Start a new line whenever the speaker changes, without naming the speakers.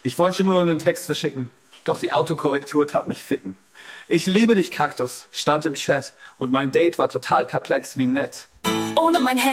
Ich wollte nur einen Text verschicken, doch die Autokorrektur tat mich ficken. Ich liebe dich, Kaktus, stand im Chat und mein Date war total perplex wie nett.
Ohne mein Handy